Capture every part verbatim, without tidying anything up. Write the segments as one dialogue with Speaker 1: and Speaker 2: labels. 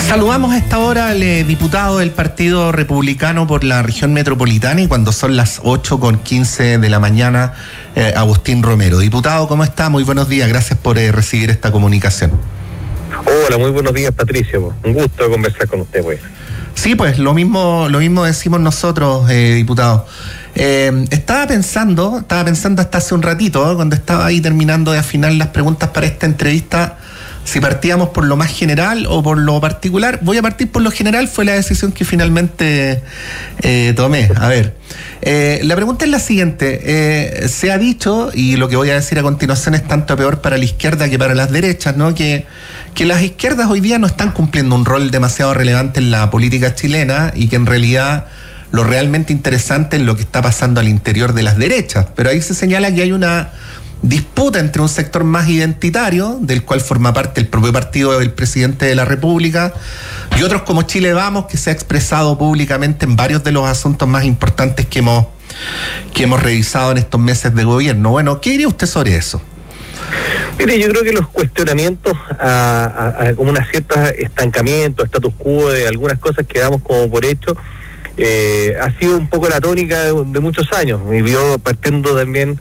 Speaker 1: Saludamos a esta hora al eh, diputado del Partido Republicano por la región metropolitana y cuando son las ocho con quince de la mañana, eh, Agustín Romero. Diputado, ¿cómo está? Muy buenos días, gracias por eh, recibir esta comunicación.
Speaker 2: Hola, muy buenos días, Patricio. Un gusto conversar con usted, pues.
Speaker 1: Sí, pues lo mismo, lo mismo decimos nosotros, eh, diputado. Eh, estaba pensando, estaba pensando hasta hace un ratito, ¿eh? cuando estaba ahí terminando de afinar las preguntas para esta entrevista, si partíamos por lo más general o por lo particular. Voy a partir por lo general, fue la decisión que finalmente eh, tomé. A ver, eh, la pregunta es la siguiente. Eh, se ha dicho, y lo que voy a decir a continuación es tanto peor para la izquierda que para las derechas, ¿no? Que, que las izquierdas hoy día no están cumpliendo un rol demasiado relevante en la política chilena y que en realidad lo realmente interesante es lo que está pasando al interior de las derechas. Pero ahí se señala que hay una disputa entre un sector más identitario, del cual forma parte el propio partido del presidente de la República, y otros como Chile Vamos, que se ha expresado públicamente en varios de los asuntos más importantes que hemos, que hemos revisado en estos meses de gobierno. Bueno, ¿qué diría usted sobre eso?
Speaker 2: Mire, yo creo que los cuestionamientos a, a, a como una cierta estancamiento, status quo de algunas cosas que damos como por hecho, eh, ha sido un poco la tónica de, de muchos años, y vio partiendo también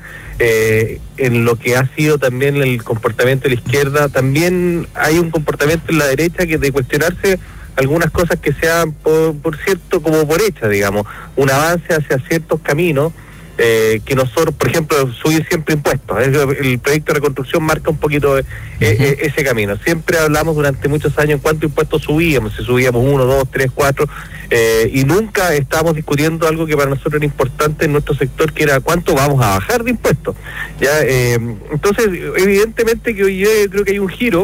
Speaker 2: Eh, en lo que ha sido también el comportamiento de la izquierda. También hay un comportamiento en la derecha que de cuestionarse algunas cosas que sean por, por cierto como por hecha, digamos, un avance hacia ciertos caminos eh, que nosotros, por ejemplo, subir siempre impuestos. El proyecto de reconstrucción marca un poquito eh, uh-huh. eh, ese camino. Siempre hablamos durante muchos años en cuántos impuestos subíamos, si subíamos uno, dos, tres, cuatro, eh, y nunca estábamos discutiendo algo que para nosotros era importante en nuestro sector, que era cuánto vamos a bajar de impuestos. Ya, eh, entonces, evidentemente que hoy yo creo que hay un giro,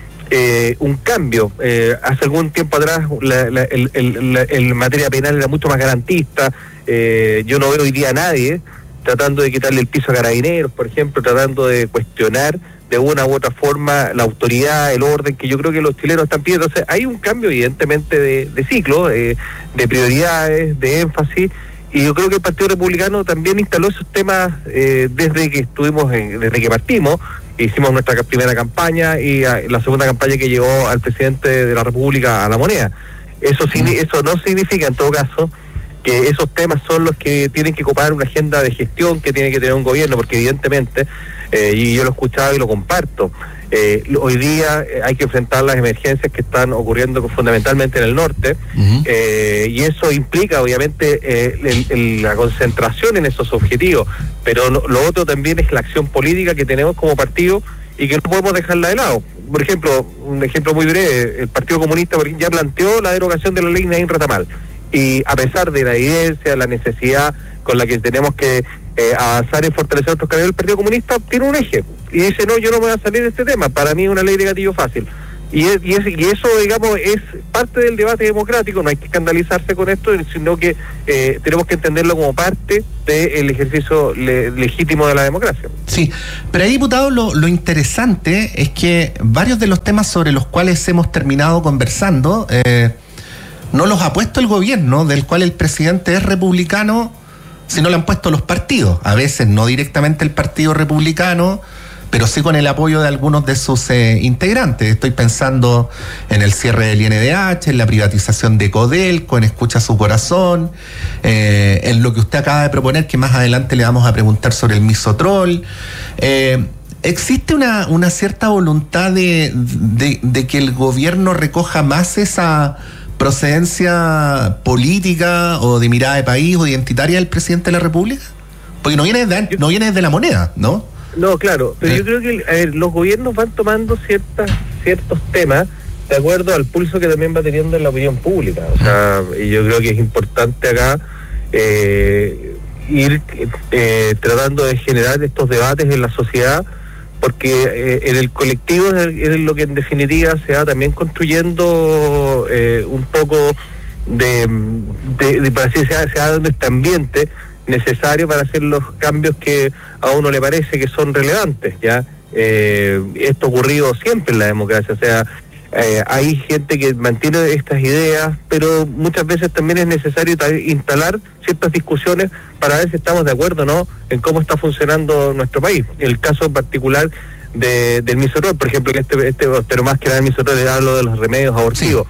Speaker 2: eh, un cambio. Eh, hace algún tiempo atrás la, la, el, el, la, el materia penal era mucho más garantista. Eh, yo no veo hoy día a nadie tratando de quitarle el piso a Carabineros, por ejemplo, tratando de cuestionar de una u otra forma la autoridad, el orden que yo creo que los chilenos están pidiendo. O sea, hay un cambio evidentemente de, de ciclo, eh, de prioridades, de énfasis, y yo creo que el Partido Republicano también instaló esos temas eh, desde que estuvimos, en, desde que partimos, hicimos nuestra primera campaña y a, la segunda campaña que llevó al presidente de la República a la moneda. Eso, eso no significa en todo caso que esos temas son los que tienen que ocupar una agenda de gestión que tiene que tener un gobierno, porque evidentemente, eh, y yo lo he escuchado y lo comparto, eh, hoy día hay que enfrentar las emergencias que están ocurriendo fundamentalmente en el norte, uh-huh. eh, y eso implica obviamente eh, el, el, la concentración en esos objetivos, pero lo, lo otro también es la acción política que tenemos como partido y que no podemos dejarla de lado. Por ejemplo, un ejemplo muy breve, el Partido Comunista ya planteó la derogación de la ley Naín Retamal. Y a pesar de la evidencia, la necesidad con la que tenemos que eh, avanzar en fortalecer nuestros caminos, el Partido Comunista tiene un eje y dice, no, yo no me voy a salir de este tema, para mí es una ley de gatillo fácil. Y, es, y, es, y eso, digamos, es parte del debate democrático, no hay que escandalizarse con esto, sino que eh, tenemos que entenderlo como parte del ejercicio le, legítimo de la democracia.
Speaker 1: Sí, pero ahí, diputado, lo, lo interesante es que varios de los temas sobre los cuales hemos terminado conversando, eh, no los ha puesto el gobierno, del cual el presidente es republicano, sino lo han puesto los partidos. A veces no directamente el Partido Republicano, pero sí con el apoyo de algunos de sus eh, integrantes. Estoy pensando en el cierre del I N D H, en la privatización de Codelco, en Escucha Su Corazón, eh, en lo que usted acaba de proponer, que más adelante le vamos a preguntar sobre el Misotrol. Eh, ¿Existe una, una cierta voluntad de, de, de que el gobierno recoja más esa procedencia política o de mirada de país o identitaria del presidente de la República? Porque no viene de, no viene de la moneda, ¿no?
Speaker 2: No, claro, pero eh. yo creo que a ver, los gobiernos van tomando ciertas ciertos temas de acuerdo al pulso que también va teniendo en la opinión pública. O sea, y yo creo que es importante acá eh, ir eh, tratando de generar estos debates en la sociedad, porque eh, en el colectivo es, es lo que en definitiva se va también construyendo eh, un poco de, de, de para así se va, se va dando este ambiente necesario para hacer los cambios que a uno le parece que son relevantes. Ya eh, esto ha ocurrido siempre en la democracia, o sea, eh, hay gente que mantiene estas ideas, pero muchas veces también es necesario instalar ciertas discusiones para ver si estamos de acuerdo o no en cómo está funcionando nuestro país. El caso particular de, del Misotrol, por ejemplo, este, este pero más que nada el Misotrol, le hablo de los remedios abortivos. Sí.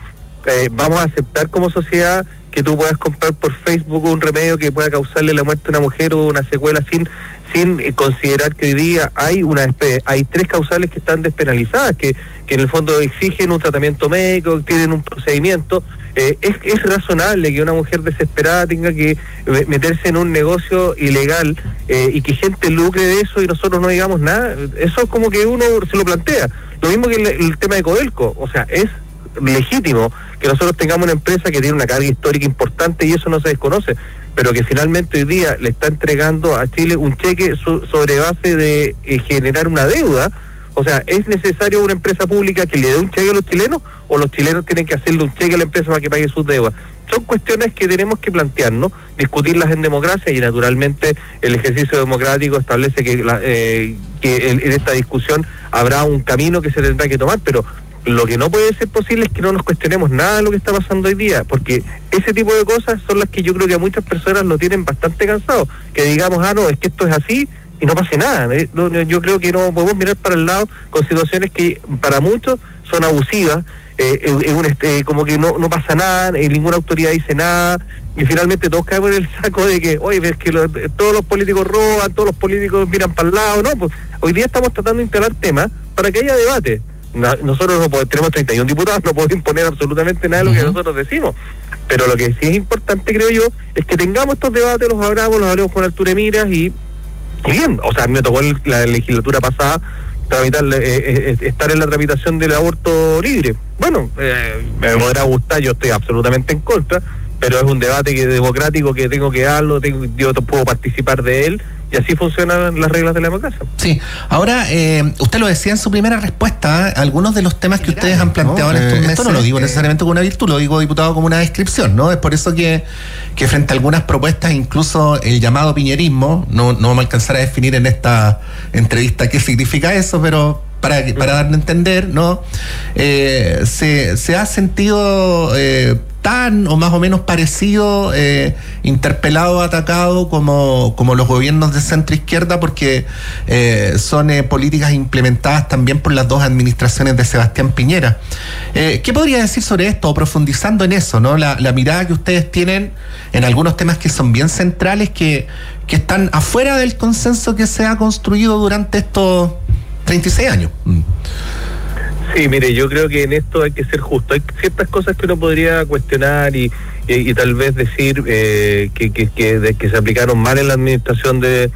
Speaker 2: eh, vamos a aceptar como sociedad que tú puedas comprar por Facebook un remedio que pueda causarle la muerte a una mujer o una secuela sin sin eh, considerar que hoy día hay una hay tres causales que están despenalizadas, que, que en el fondo exigen un tratamiento médico, tienen un procedimiento. Eh, es, es razonable que una mujer desesperada tenga que meterse en un negocio ilegal eh, y que gente lucre de eso y nosotros no digamos nada. Eso es como que uno se lo plantea. Lo mismo que el, el tema de Codelco. O sea, es legítimo que nosotros tengamos una empresa que tiene una carga histórica importante y eso no se desconoce, pero que finalmente hoy día le está entregando a Chile un cheque so, sobre base de eh, generar una deuda. O sea, ¿es necesario una empresa pública que le dé un cheque a los chilenos o los chilenos tienen que hacerle un cheque a la empresa para que pague sus deudas? Son cuestiones que tenemos que plantearnos, discutirlas en democracia y naturalmente el ejercicio democrático establece que, la, eh, que en, en esta discusión habrá un camino que se tendrá que tomar, pero lo que no puede ser posible es que no nos cuestionemos nada de lo que está pasando hoy día, porque ese tipo de cosas son las que yo creo que a muchas personas lo tienen bastante cansado, que digamos, ah, no, es que esto es así y no pase nada. Yo creo que no podemos mirar para el lado con situaciones que para muchos son abusivas, eh, en un este, como que no, no pasa nada, eh, ninguna autoridad dice nada, y finalmente todos caemos en el saco de que, oye, ves que lo, todos los políticos roban, todos los políticos miran para el lado. No, pues hoy día estamos tratando de instalar temas para que haya debate. Nosotros no podemos, tenemos treinta y un diputados, no podemos imponer absolutamente nada de lo que uh-huh. nosotros decimos, pero lo que sí es importante, creo yo, es que tengamos estos debates, los hablamos, los hablemos con altura de miras y, y bien. O sea, a mí me tocó el, la legislatura pasada tramitar, eh, eh, estar en la tramitación del aborto libre. Bueno, eh, me podrá gustar, yo estoy absolutamente en contra, pero es un debate que democrático que tengo que darlo, tengo, yo puedo participar de él. Y así funcionan las reglas de la democracia.
Speaker 1: Sí, ahora, eh, usted lo decía en su primera respuesta, ¿eh? Algunos de los temas que ustedes han planteado ¿no? en estos meses, esto no lo digo necesariamente como una virtud, lo digo, diputado, como una descripción, ¿no? Es por eso que, que frente a algunas propuestas, incluso el llamado piñerismo, no, no vamos a alcanzar a definir en esta entrevista qué significa eso, pero para, para darle a entender, ¿no? Eh, se, se ha sentido eh, tan o más o menos parecido, eh, interpelado, atacado como, como los gobiernos de centro izquierda, porque eh, son eh, políticas implementadas también por las dos administraciones de Sebastián Piñera. Eh, ¿Qué podría decir sobre esto, profundizando en eso, ¿no? La, la mirada que ustedes tienen en algunos temas que son bien centrales, que, que están afuera del consenso que se ha construido durante estos treinta y seis años. Mm.
Speaker 2: Sí, mire, yo creo que en esto hay que ser justo. Hay ciertas cosas que uno podría cuestionar y, y, y tal vez decir eh, que, que, que, de, que se aplicaron mal en la administración de,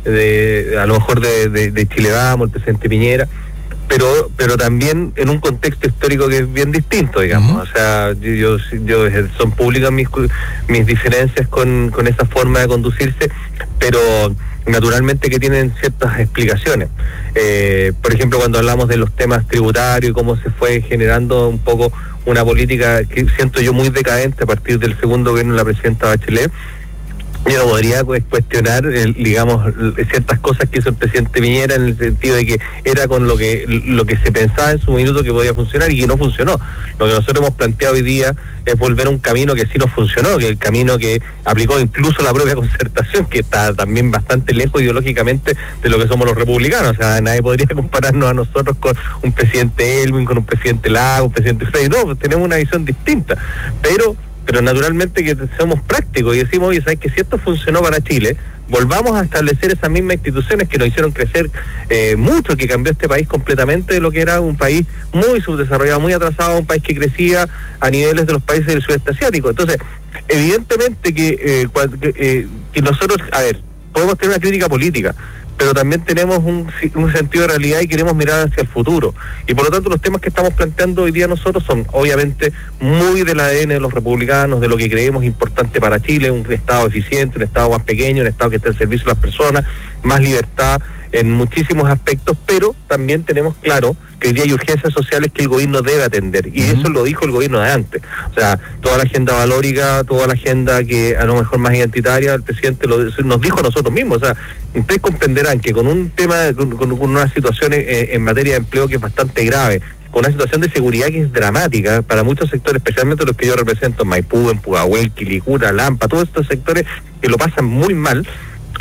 Speaker 2: de a lo mejor de, de, de Chile Vamos, el presidente Piñera, pero pero también en un contexto histórico que es bien distinto, digamos. Uh-huh. O sea, yo, yo, yo son públicas mis mis diferencias con, con esa forma de conducirse, pero naturalmente que tienen ciertas explicaciones. Eh, por ejemplo, cuando hablamos de los temas tributarios y cómo se fue generando un poco una política que siento yo muy decadente a partir del segundo gobierno de la presidenta Bachelet, yo no podría pues, cuestionar, el, digamos, ciertas cosas que hizo el presidente Piñera en el sentido de que era con lo que lo que se pensaba en su minuto que podía funcionar y que no funcionó. Lo que nosotros hemos planteado hoy día es volver a un camino que sí nos funcionó, que el camino que aplicó incluso la propia concertación, que está también bastante lejos ideológicamente de lo que somos los republicanos. O sea, nadie podría compararnos a nosotros con un presidente Elwin, con un presidente Lago, un presidente Frey. No, pues tenemos una visión distinta, pero pero naturalmente que somos prácticos y decimos, oye, ¿sabes que si esto funcionó para Chile, volvamos a establecer esas mismas instituciones que nos hicieron crecer eh, mucho, que cambió este país completamente de lo que era un país muy subdesarrollado, muy atrasado, un país que crecía a niveles de los países del sudeste asiático? Entonces, evidentemente que, eh, que, eh, que nosotros, a ver, podemos tener una crítica política, pero también tenemos un, un sentido de realidad y queremos mirar hacia el futuro. Y por lo tanto los temas que estamos planteando hoy día nosotros son obviamente muy del A D N de los republicanos, de lo que creemos importante para Chile, un Estado eficiente, un Estado más pequeño, un Estado que esté al servicio de las personas, más libertad en muchísimos aspectos, pero también tenemos claro que hoy día hay urgencias sociales que el gobierno debe atender, y uh-huh. eso lo dijo el gobierno de antes. O sea, toda la agenda valórica, toda la agenda que a lo mejor más identitaria, el presidente lo, nos dijo a nosotros mismos. O sea, ustedes comprenderán que con un tema, con, con, con una situación en, en materia de empleo que es bastante grave, con una situación de seguridad que es dramática para muchos sectores, especialmente los que yo represento, Maipú, en Pudahuel, Quilicura, Lampa, todos estos sectores que lo pasan muy mal.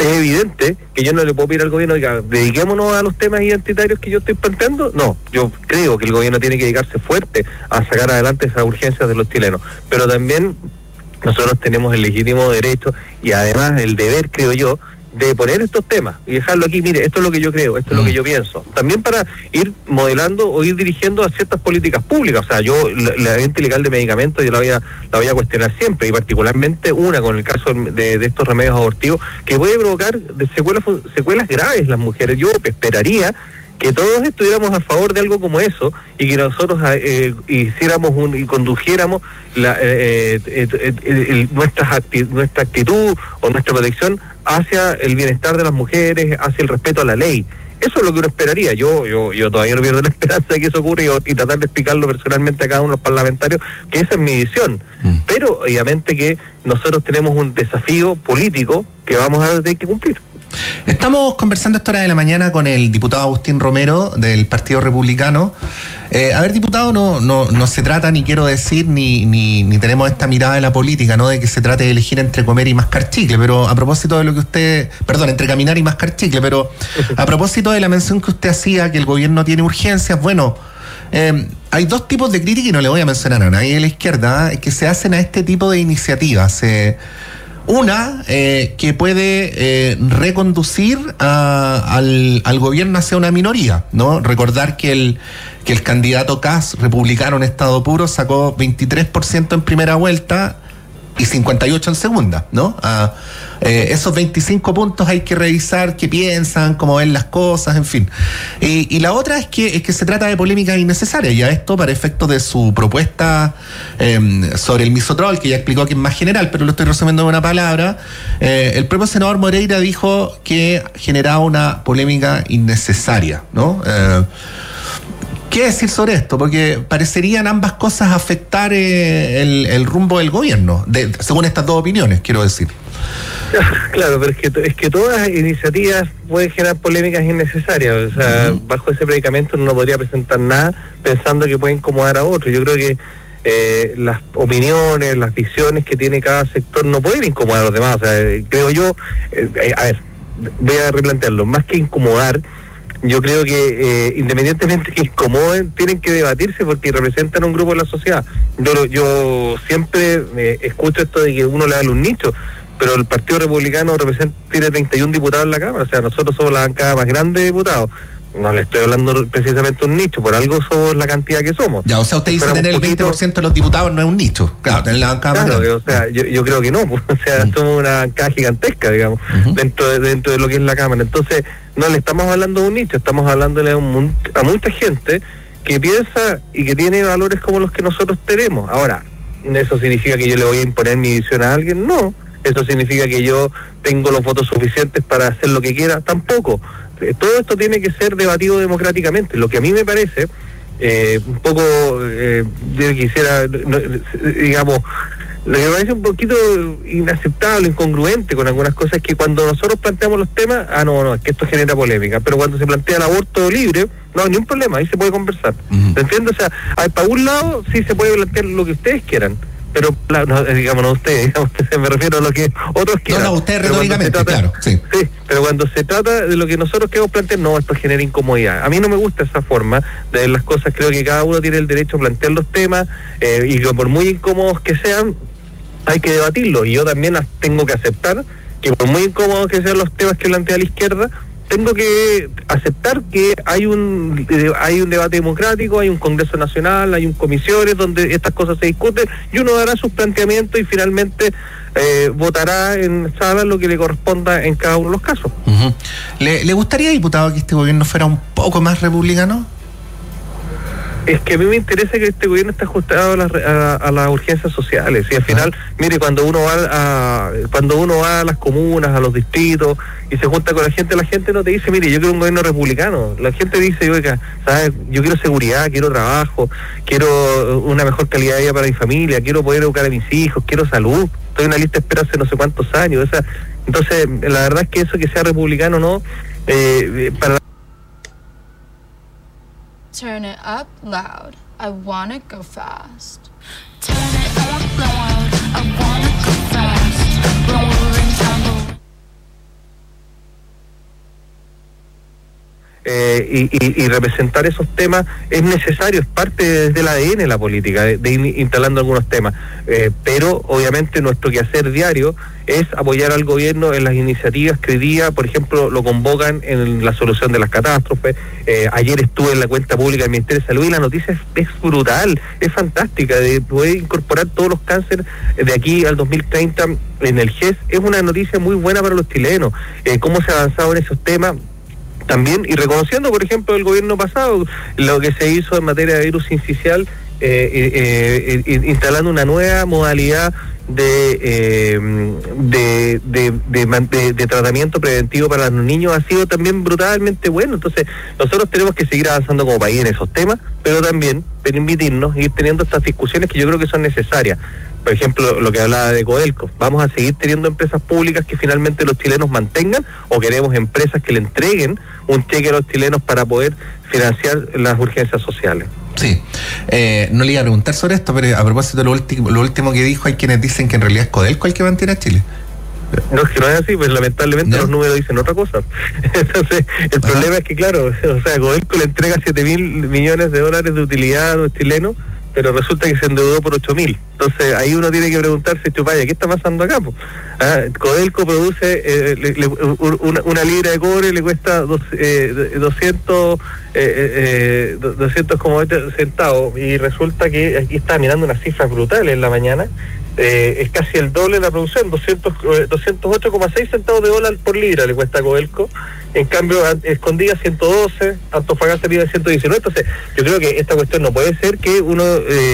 Speaker 2: es evidente que yo no le puedo pedir al gobierno, diga, dediquémonos a los temas identitarios que yo estoy planteando. No, yo creo que el gobierno tiene que dedicarse fuerte a sacar adelante esas urgencias de los chilenos, pero también nosotros tenemos el legítimo derecho y además el deber, creo yo, de poner estos temas y dejarlo aquí. Mire, esto es lo que yo creo, esto es lo que yo pienso, también para ir modelando o ir dirigiendo a ciertas políticas públicas. O sea, yo la, la venta ilegal de medicamentos yo la voy a la voy a cuestionar siempre, y particularmente una con el caso de, de estos remedios abortivos que puede provocar de secuelas secuelas graves en las mujeres. Yo esperaría que todos estuviéramos a favor de algo como eso y que nosotros eh, hiciéramos un, y condujéramos la, eh, eh, eh, eh, nuestra, acti- nuestra actitud o nuestra protección hacia el bienestar de las mujeres, hacia el respeto a la ley. Eso es lo que uno esperaría. Yo yo yo todavía no pierdo la esperanza de que eso ocurra y, y tratar de explicarlo personalmente a cada uno de los parlamentarios, que esa es mi visión. Mm. Pero obviamente que nosotros tenemos un desafío político que vamos a tener que cumplir.
Speaker 1: Estamos conversando a esta hora de la mañana con el diputado Agustín Romero del Partido Republicano. Eh, a ver, diputado, no, no, no se trata, ni quiero decir, ni, ni, ni tenemos esta mirada de la política, ¿no? De que se trate de elegir entre comer y mascar chicle, pero a propósito de lo que usted, perdón, entre caminar y mascar chicle, pero a propósito de la mención que usted hacía, que el gobierno tiene urgencias, bueno, eh, hay dos tipos de crítica, y no le voy a mencionar a nadie de la izquierda, ¿eh? que se hacen a este tipo de iniciativas. Eh, Una, eh, que puede eh, reconducir a, al, al gobierno hacia una minoría, ¿no? Recordar que el, que el candidato Kass, republicano en estado puro, sacó veintitrés por ciento en primera vuelta y cincuenta y ocho en segunda, ¿no? Ah, eh, esos veinticinco puntos hay que revisar qué piensan, cómo ven las cosas, en fin. Y, y la otra es que es que se trata de polémicas innecesarias, y a esto para efectos de su propuesta eh, sobre el misotrol, que ya explicó que es más general, pero lo estoy resumiendo en una palabra. Eh, el propio senador Moreira dijo que generaba una polémica innecesaria, ¿no? Eh, ¿Qué decir sobre esto? Porque parecerían ambas cosas afectar eh, el, el rumbo del gobierno, de, según estas dos opiniones, quiero decir.
Speaker 2: Claro, pero es que, es que todas las iniciativas pueden generar polémicas innecesarias. O sea, uh-huh. bajo ese predicamento uno no podría presentar nada pensando que puede incomodar a otro. Yo creo que eh, las opiniones, las visiones que tiene cada sector no pueden incomodar a los demás. O sea, creo yo, eh, a ver, voy a replantearlo, más que incomodar, yo creo que eh, independientemente que incomoden, tienen que debatirse porque representan a un grupo de la sociedad. Yo, yo siempre eh, escucho esto de que uno le da un nicho, pero el Partido Republicano representa, tiene treinta y uno diputados en la Cámara, o sea, nosotros somos la bancada más grande de diputados. No le estoy hablando precisamente de un nicho, por algo somos la cantidad que somos.
Speaker 1: Ya, o sea, usted dice que tener el veinte por ciento de los diputados no es un nicho. Claro, tener la bancada
Speaker 2: claro,
Speaker 1: más grande.
Speaker 2: O sea, yo, yo creo que no, pues, o sea, uh-huh. somos una bancada gigantesca, digamos, uh-huh. dentro, de, dentro de lo que es la Cámara. Entonces, no le estamos hablando de un nicho, estamos hablándole a, un, a mucha gente que piensa y que tiene valores como los que nosotros tenemos. Ahora, ¿eso significa que yo le voy a imponer mi visión a alguien? No. ¿Eso significa que yo tengo los votos suficientes para hacer lo que quiera? Tampoco. Todo esto tiene que ser debatido democráticamente. Lo que a mí me parece, eh, un poco, eh, yo quisiera, no, digamos, lo que me parece un poquito inaceptable, incongruente con algunas cosas, es que cuando nosotros planteamos los temas, ah, no, no, es que esto genera polémica, pero cuando se plantea el aborto libre, no hay ningún problema, ahí se puede conversar. Uh-huh. ¿Me entiendes? O sea, para un lado sí se puede plantear lo que ustedes quieran, pero no, digamos, no ustedes, digamos, me refiero a lo que otros quieran.
Speaker 1: No, no, ustedes retóricamente, claro, sí.
Speaker 2: Sí, pero cuando se trata de lo que nosotros queremos plantear, no, esto genera incomodidad. A mí no me gusta esa forma de ver las cosas, creo que cada uno tiene el derecho a plantear los temas, eh, y que por muy incómodos que sean, hay que debatirlos, y yo también tengo que aceptar que por muy incómodos que sean los temas que plantea la izquierda, tengo que aceptar que hay un hay un debate democrático, hay un Congreso Nacional, hay un comisiones donde estas cosas se discuten, y uno dará sus planteamientos y finalmente eh, votará en sala lo que le corresponda en cada uno de los casos.
Speaker 1: Uh-huh. ¿Le, ¿Le gustaría, diputado, que este gobierno fuera un poco más republicano?
Speaker 2: Es que a mí me interesa que este gobierno esté ajustado a las, a, a las urgencias sociales, y al final, ah. mire, cuando uno va a cuando uno va a las comunas, a los distritos y se junta con la gente, la gente no te dice, mire, yo quiero un gobierno republicano. La gente dice, oiga, ¿sabes? Yo quiero seguridad, quiero trabajo, quiero una mejor calidad de vida para mi familia, quiero poder educar a mis hijos, quiero salud, estoy en una lista de espera hace no sé cuántos años. O sea, entonces, la verdad es que eso que sea republicano, no, eh, para
Speaker 3: Turn it up loud. I wanna go fast. Turn it up loud. I wanna go fast. When we're in trouble.
Speaker 2: Eh, y, y, y representar esos temas es necesario, es parte del A D N de la política, de, de ir instalando algunos temas, eh, pero obviamente nuestro quehacer diario es apoyar al gobierno en las iniciativas que hoy día, por ejemplo, lo convocan en la solución de las catástrofes. Eh, ayer estuve en la cuenta pública del Ministerio de Salud y la noticia es, es brutal, es fantástica, de poder incorporar todos los cánceres de aquí al dos mil treinta en el G E S, es una noticia muy buena para los chilenos. Eh, cómo se ha avanzado en esos temas también, y reconociendo, por ejemplo, el gobierno pasado, lo que se hizo en materia de virus sincicial, eh, eh, eh, instalando una nueva modalidad de, eh, de, de, de, de, de tratamiento preventivo para los niños, ha sido también brutalmente bueno. Entonces, nosotros tenemos que seguir avanzando como país en esos temas, pero también permitirnos ir teniendo estas discusiones que yo creo que son necesarias. Por ejemplo, lo que hablaba de Codelco, ¿vamos a seguir teniendo empresas públicas que finalmente los chilenos mantengan, o queremos empresas que le entreguen un cheque a los chilenos para poder financiar las urgencias sociales?
Speaker 1: Sí, eh, no le iba a preguntar sobre esto, pero a propósito de lo último, lo último que dijo, hay quienes dicen que en realidad es Codelco el que mantiene a Chile.
Speaker 2: No, es que no es así, pues lamentablemente ¿no? Los números dicen otra cosa. Entonces, el Ajá. problema es que, claro, o sea, Codelco le entrega siete mil millones de dólares de utilidad a los chilenos, pero resulta que se endeudó por ocho mil. Entonces ahí uno tiene que preguntarse, chupaya, ¿qué está pasando acá? Ah, Codelco produce eh, le, le, una, una libra de cobre le cuesta dos, eh, doscientos, eh, eh, doscientos centavos, y resulta que aquí está mirando unas cifras brutales en la mañana. Eh, es casi el doble de la producción, doscientos ocho coma seis centavos de dólar por libra le cuesta a Codelco. En cambio, Escondida ciento doce, Antofagasta de ciento diecinueve. Entonces, yo creo que esta cuestión no puede ser que uno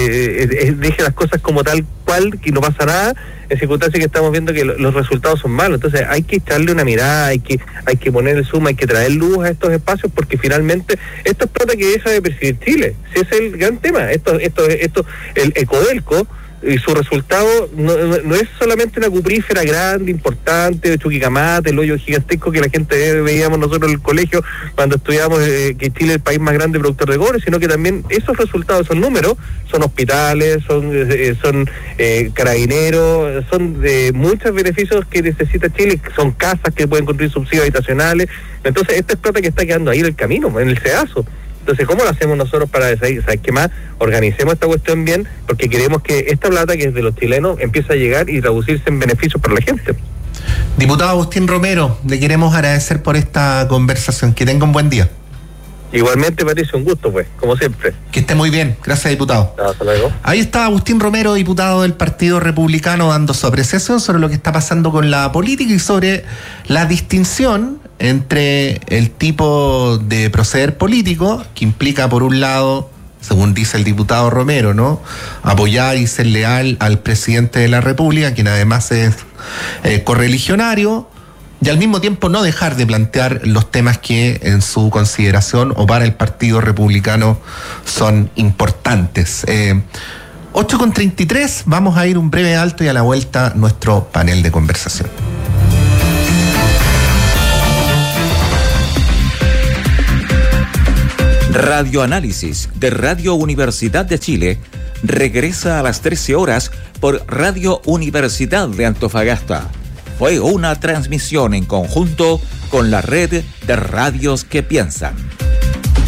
Speaker 2: eh, deje las cosas como tal cual, que no pasa nada, en circunstancias que estamos viendo que los resultados son malos. Entonces, hay que echarle una mirada, hay que hay que ponerle suma, hay que traer luz a estos espacios, porque finalmente esto es plata que deja de percibir Chile. Si ese es el gran tema. Esto, esto, esto, el, el Codelco, y su resultado no, no es solamente una cuprífera grande, importante, de Chuquicamate, el hoyo gigantesco que la gente veíamos nosotros en el colegio cuando estudiábamos eh, que Chile es el país más grande productor de cobre, sino que también esos resultados, esos números, son hospitales, son eh, son eh, carabineros, son de muchos beneficios que necesita Chile, son casas que pueden construir subsidios habitacionales. Entonces, esta es plata que está quedando ahí en el camino, en el cedazo. Entonces, ¿cómo lo hacemos nosotros para decir, ¿sabes qué más? Organicemos esta cuestión bien, porque queremos que esta plata que es de los chilenos empiece a llegar y traducirse en beneficios para la gente.
Speaker 1: Diputado Agustín Romero, le queremos agradecer por esta conversación. Que tenga un buen día.
Speaker 2: Igualmente, Patricio, un gusto, pues, como siempre.
Speaker 1: Que esté muy bien. Gracias, diputado.
Speaker 2: Hasta luego.
Speaker 1: Ahí está Agustín Romero, diputado del Partido Republicano, dando su apreciación sobre lo que está pasando con la política y sobre la distinción entre el tipo de proceder político, que implica, por un lado, según dice el diputado Romero, ¿no?, apoyar y ser leal al presidente de la República, quien además es eh, correligionario, y al mismo tiempo no dejar de plantear los temas que en su consideración o para el Partido Republicano son importantes. Eh, ocho con treinta y tres, vamos a ir un breve alto y a la vuelta nuestro panel de conversación.
Speaker 4: Radioanálisis de Radio Universidad de Chile regresa a las trece horas por Radio Universidad de Antofagasta. Fue una transmisión en conjunto con la red de radios que piensan.